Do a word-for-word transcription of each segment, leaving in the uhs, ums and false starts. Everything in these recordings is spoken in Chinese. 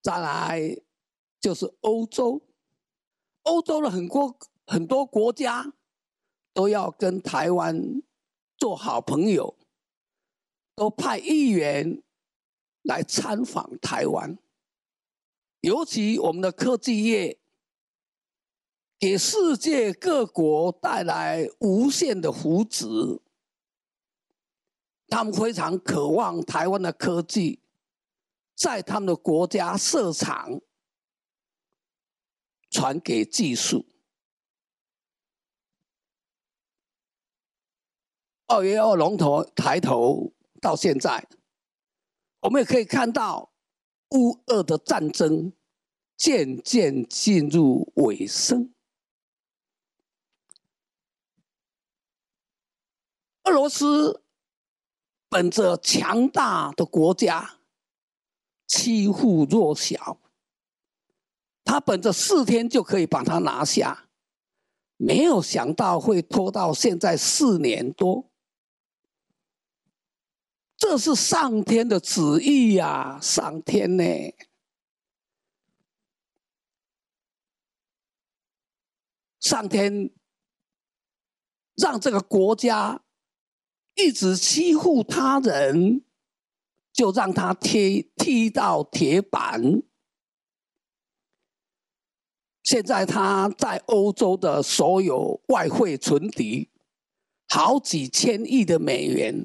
再来就是欧洲，欧洲的很多很多国家都要跟台湾做好朋友，都派议员来参访台湾。尤其我们的科技业给世界各国带来无限的福祉，他们非常渴望台湾的科技在他们的国家设厂，传给技术。二月二龙头抬头到现在，我们也可以看到乌俄的战争渐渐进入尾声。俄罗斯本着强大的国家欺负弱小，他本着四天就可以把它拿下，没有想到会拖到现在四年多。这是上天的旨意呀、啊，上天呢！上天让这个国家一直欺负他人，就让他踢踢到铁板。现在他在欧洲的所有外汇存底好几千亿的美元，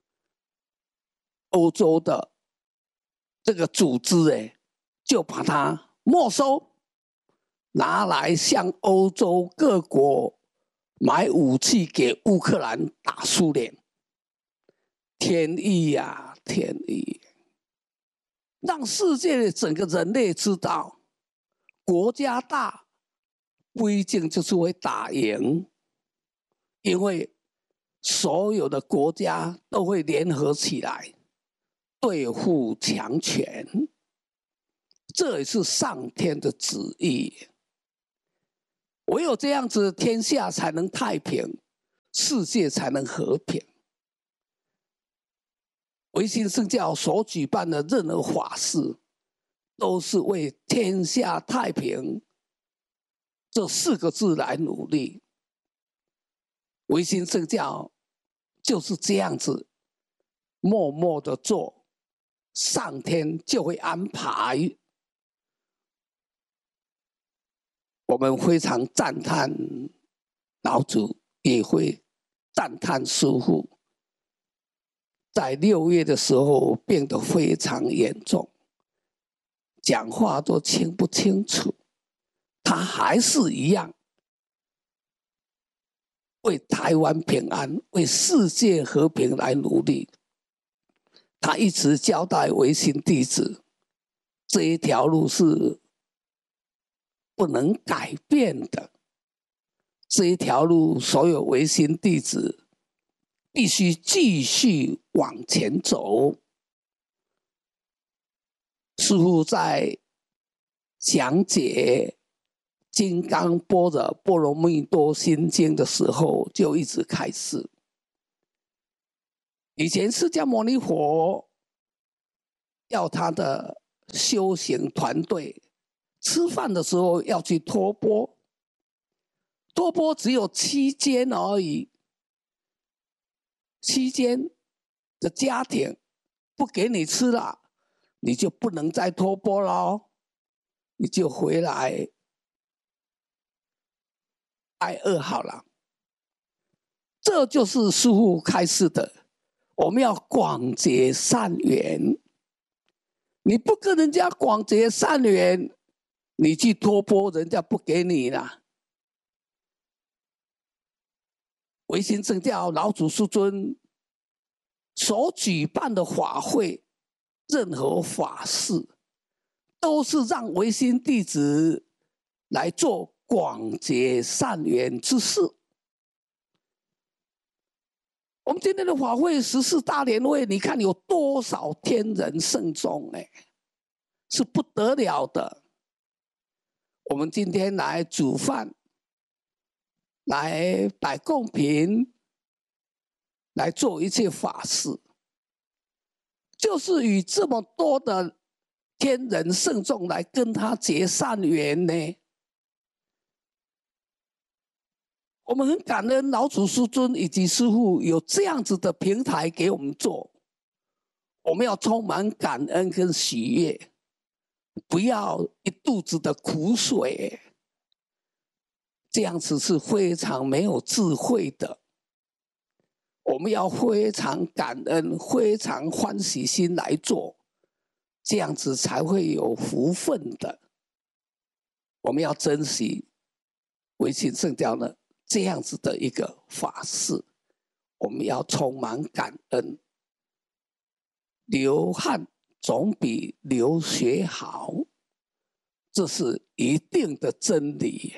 欧洲的这个组织哎，就把它没收，拿来向欧洲各国买武器给乌克兰打苏联。天意呀、啊，天意！让世界的整个人类知道，国家大不一定就是会打赢，因为所有的国家都会联合起来对付强权，这也是上天的旨意。唯有这样子，天下才能太平，世界才能和平。维新圣教所举办的任何法事，都是为天下太平这四个字来努力。维新圣教就是这样子，默默的做，上天就会安排。我们非常赞叹老祖，也会赞叹师父。在六月的时候病得非常严重，讲话都听不清楚，他还是一样为台湾平安、为世界和平来努力。他一直交代维新弟子，这一条路是不能改变的，这一条路所有维新弟子必须继续往前走。师父在讲解《金刚般若波罗蜜多心经》的时候，就一直开示。以前释迦牟尼佛要他的修行团队吃饭的时候要去托钵，托钵只有七间而已。期间的家庭不给你吃了，你就不能再托钵了，你就回来挨饿好了。这就是师父开示的，我们要广结善缘。你不跟人家广结善缘，你去托钵，人家不给你了。维新圣教老祖师尊所举办的法会，任何法事，都是让维新弟子来做广结善缘之事。我们今天的法会十四大年会，你看有多少天人圣众哎，是不得了的。我们今天来煮饭，来摆贡品，来做一切法事，就是与这么多的天人圣众来跟他结善缘呢？我们很感恩老祖师尊以及师父有这样子的平台给我们做，我们要充满感恩跟喜悦，不要一肚子的苦水，这样子是非常没有智慧的。我们要非常感恩，非常欢喜心来做，这样子才会有福分的。我们要珍惜维新圣教呢这样子的一个法事，我们要充满感恩。流汗总比流血好，这是一定的真理。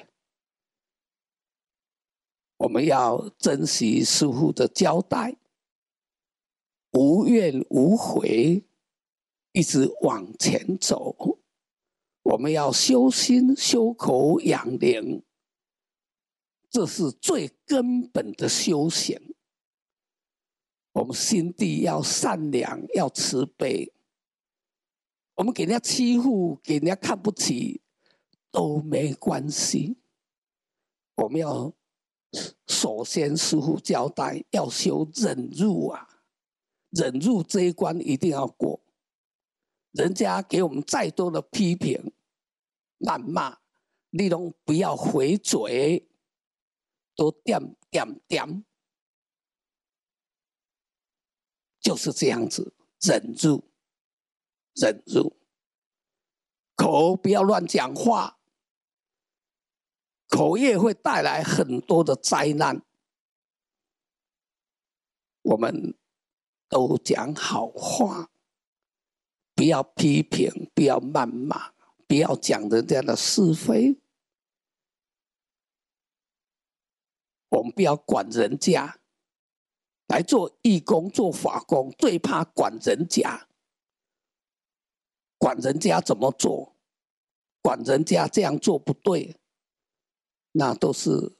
我们要珍惜师父的交代，无怨无悔，一直往前走。我们要修心、修口、养灵，这是最根本的修行。我们心地要善良，要慈悲。我们给人家欺负，给人家看不起都没关系。我们要首先师父交代要修忍辱啊，忍辱这一关一定要过。人家给我们再多的批评、谩骂，你都不要回嘴，都点点点，就是这样子，忍住，忍住，口不要乱讲话。口业会带来很多的灾难，我们都讲好话，不要批评，不要谩骂，不要讲人家的是非。我们不要管人家，来做义工、做法工，最怕管人家，管人家怎么做，管人家这样做不对。那都是